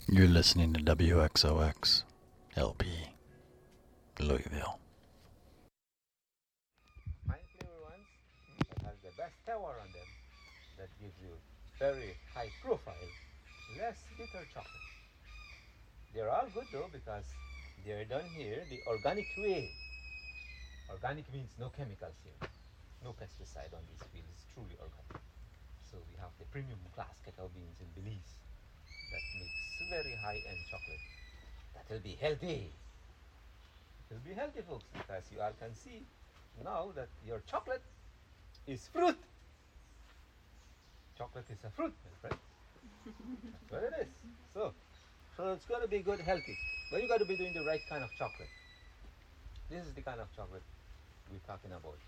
You're listening to WXOX LP, Louisville. Fine flavor ones that have the best tower on them, that gives you very high profile, less bitter chocolate. They're all good though because they're done here the organic way. Organic means no chemicals here, no pesticide on these fields, truly organic. So we have the premium class cacao beans in Belize that makes very high-end chocolate. That will be healthy. It will be healthy, folks, because you all can see now that your chocolate is fruit. Chocolate is a fruit, my friend. That's what it is. So it's going to be good, healthy. But you got to be doing the right kind of chocolate. This is the kind of chocolate we're talking about.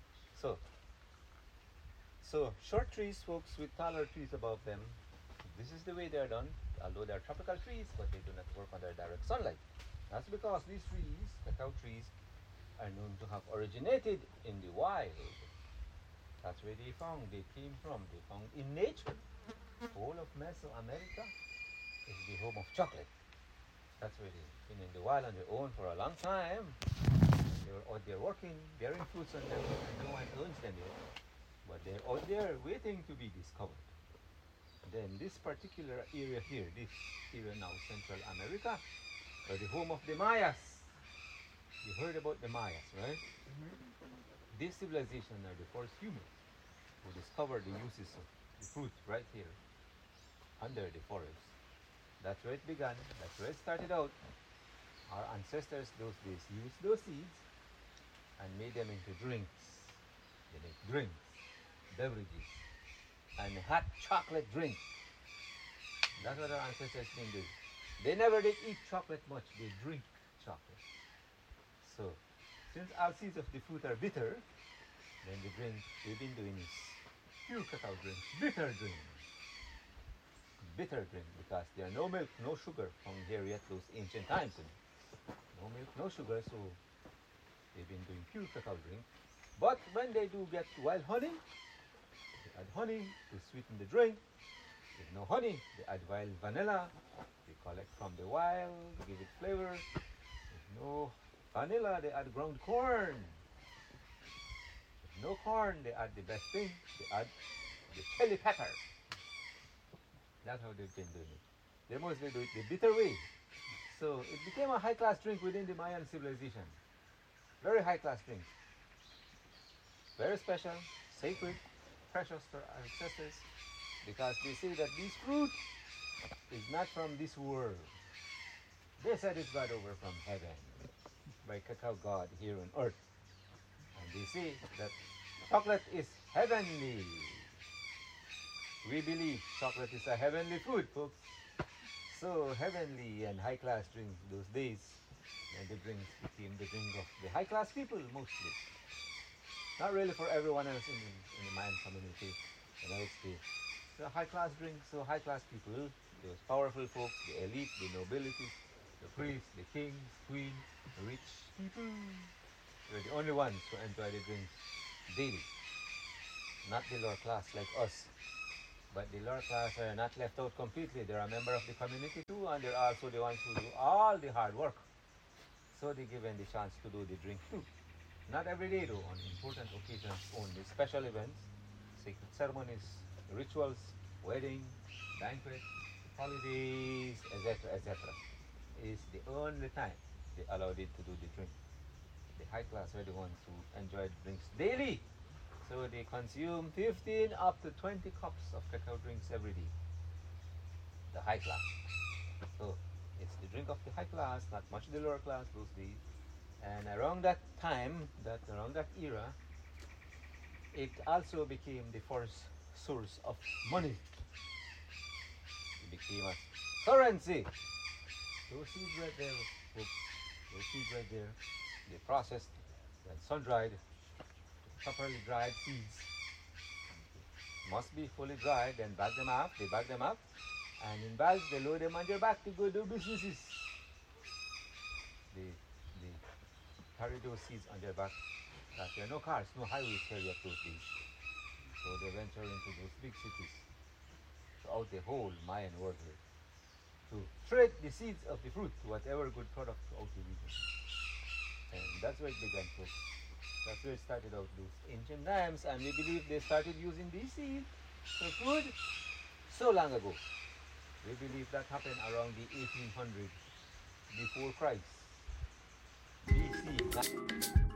So short trees, folks, with taller trees above them. This is the way they are done. Although they are tropical trees, but they do not work under direct sunlight. That's because these trees, cacao trees, are known to have originated in the wild. That's where they came from. They found in nature. The whole of Mesoamerica is the home of chocolate. That's where they've been in the wild on their own for a long time. They were out there working, bearing fruits on them, and no one owns them yet. But they're out there waiting to be discovered. Then this particular area here, this area now, Central America, are the home of the Mayas. You heard about the Mayas, right? This civilization are the first humans who discovered the uses of the fruit right here under the forest. That's where it began. That's where it started out. Our ancestors those days used those seeds and made them into drinks. They make drinks, beverages, and hot chocolate drink. That's what our ancestors did do. They never did eat chocolate much. They drink chocolate. So, since all seeds of the fruit are bitter, then the drink they've been doing is pure cacao drink, bitter drink. Bitter drink because there are no milk, no sugar from here yet those ancient times. No milk, no sugar, so they've been doing pure cacao drink. But when they do get wild honey, they add honey to sweeten the drink. If no honey, they add wild vanilla. They collect from the wild, give it flavor. If no vanilla, they add ground corn. If no corn, they add the best thing. They add the chili pepper. That's how they've been doing it. They mostly do it the bitter way. So it became a high-class drink within the Mayan civilization. Very high-class drink. Very special, sacred, precious to our ancestors, because they say that this fruit is not from this world. They said it's brought over from heaven by cacao god here on earth. And they say that chocolate is heavenly. We believe chocolate is a heavenly food, folks. So heavenly and high-class drinks those days, and the drinks became the drink of the high-class people mostly. Not really for everyone else in the Mayan community. It's a high-class drink, so high-class people, those powerful folks, the elite, the nobility, the priests, the kings, queens, the rich people, were the only ones who enjoy the drinks daily. Not the lower class like us. But the lower class are not left out completely. They're a member of the community too, and they're also the ones who do all the hard work. So they're given the chance to do the drink too. Not every day though, on important occasions only. Special events, sacred ceremonies, rituals, weddings, banquets, holidays, etc., etc. is the only time they allowed it to do the drink. The high class are the ones who enjoy drinks daily. So they consume 15 up to 20 cups of cacao drinks every day. The high class. So it's the drink of the high class, not much the lower class those days. And around that time, around that era, it also became the first source of money. It became a currency. Those seeds right there, folks, those seeds right there, they processed and sun-dried, properly dried seeds. Must be fully dried, then bag them up, they bag them up, and in bags they load them on their back to go do businesses. They carry those seeds on their back. There are no cars, no highways here yet those days. So they venture into those big cities throughout the whole Mayan world here. to trade the seeds of the fruit to whatever good product out the region. And that's where it began, folks. That's where it started out, those ancient times, and we believe they started using these seeds for food so long ago. We believe that happened around the 1800s before Christ, BC.